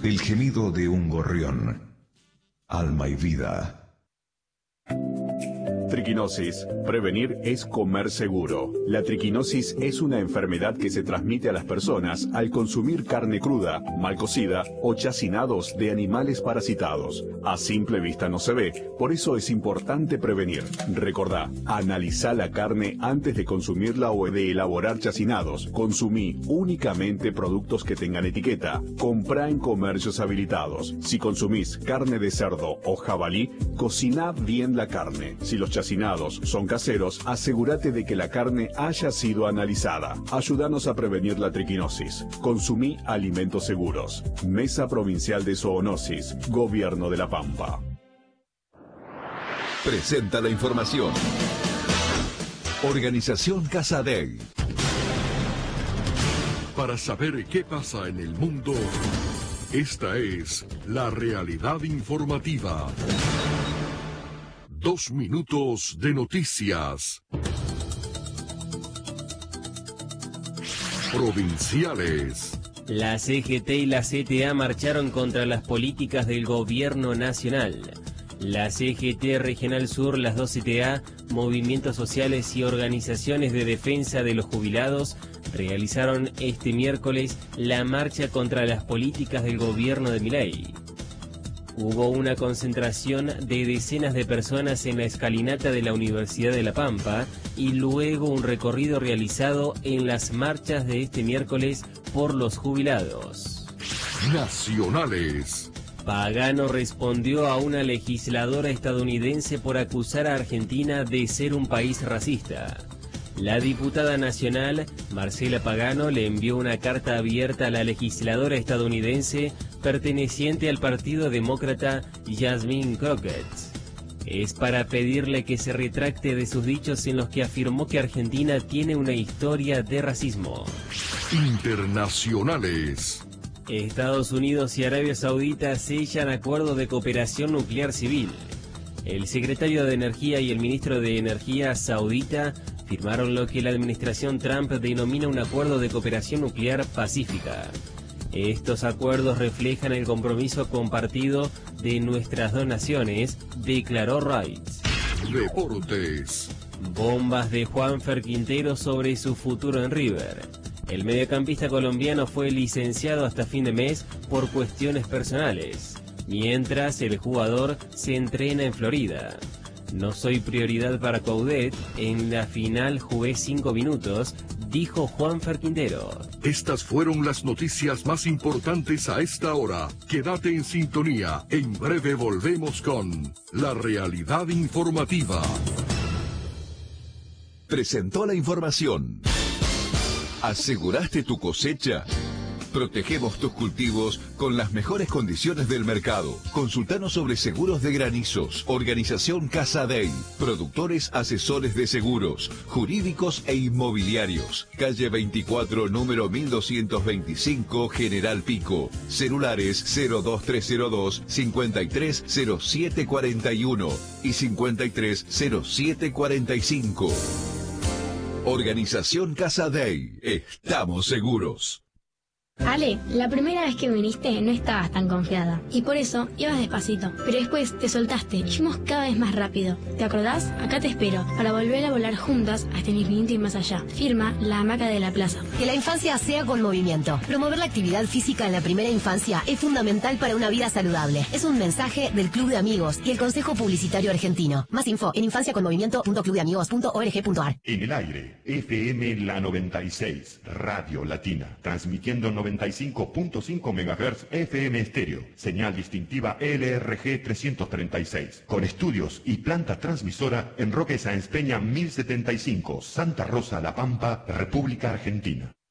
El gemido de un gorrión. Alma y vida. Triquinosis. Prevenir es comer seguro. La triquinosis es una enfermedad que se transmite a las personas al consumir carne cruda, mal cocida o chacinados de animales parasitados. A simple vista no se ve, por eso es importante prevenir. Recordá, analizá la carne antes de consumirla o de elaborar chacinados. Consumí únicamente productos que tengan etiqueta. Comprá en comercios habilitados. Si consumís carne de cerdo o jabalí, cociná bien la carne. Si los chacinados son caseros, asegúrate de que la carne haya sido analizada. Ayúdanos a prevenir la triquinosis. Consumí alimentos seguros. Mesa Provincial de Zoonosis. Gobierno de La Pampa. Presenta la información. Organización Casa Dei. Para saber qué pasa en el mundo, esta es la realidad informativa. 2 minutos de noticias. Provinciales. La CGT y la CTA marcharon contra las políticas del gobierno nacional. La CGT Regional Sur, las 2 CTA, movimientos sociales y organizaciones de defensa de los jubilados realizaron este miércoles la marcha contra las políticas del gobierno de Milei. Hubo una concentración de decenas de personas en la escalinata de la Universidad de La Pampa y luego un recorrido realizado en las marchas de este miércoles por los jubilados. Nacionales. Pagano respondió a una legisladora estadounidense por acusar a Argentina de ser un país racista. La diputada nacional, Marcela Pagano, le envió una carta abierta a la legisladora estadounidense perteneciente al Partido Demócrata, Jasmine Crockett. Es para pedirle que se retracte de sus dichos en los que afirmó que Argentina tiene una historia de racismo. Internacionales. Estados Unidos y Arabia Saudita sellan acuerdo de cooperación nuclear civil. El secretario de Energía y el ministro de Energía saudita firmaron lo que la administración Trump denomina un acuerdo de cooperación nuclear pacífica. Estos acuerdos reflejan el compromiso compartido de nuestras 2 naciones, declaró Reuters. Deportes. Bombas de Juanfer Quintero sobre su futuro en River. El mediocampista colombiano fue licenciado hasta fin de mes por cuestiones personales, mientras el jugador se entrena en Florida. No soy prioridad para Coudet, en la final jugué 5 minutos, dijo Juanfer Quintero. Estas fueron las noticias más importantes a esta hora. Quédate en sintonía, en breve volvemos con la realidad informativa. Presentó la información. ¿Aseguraste tu cosecha? Protegemos tus cultivos con las mejores condiciones del mercado. Consultanos sobre seguros de granizos. Organización Casa Dei. Productores asesores de seguros, jurídicos e inmobiliarios. Calle 24, número 1225, General Pico. Celulares 02302 530741 y 530745. Organización Casa Dei. Estamos seguros. Ale, la primera vez que viniste no estabas tan confiada y por eso ibas despacito, pero después te soltaste y fuimos cada vez más rápido. ¿Te acordás? Acá te espero para volver a volar juntas hasta el infinito y más allá. Firma La Hamaca de la Plaza. Que la infancia sea con movimiento. Promover la actividad física en la primera infancia es fundamental para una vida saludable. Es un mensaje del Club de Amigos y el Consejo Publicitario Argentino. Más info en infanciaconmovimiento.clubdeamigos.org.ar. En el aire, FM La 96, Radio Latina, transmitiendo 95.5 MHz FM estéreo, señal distintiva LRG 336, con estudios y planta transmisora en Roque Sáenz Peña 1075, Santa Rosa, La Pampa, República Argentina.